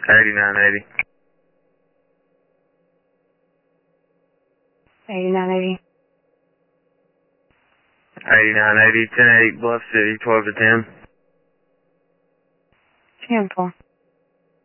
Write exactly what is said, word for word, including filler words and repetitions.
eighty-nine eighty. eighty-nine eighty. eighty-nine eighty, ten eight Bluff City, twelve to ten. ten four.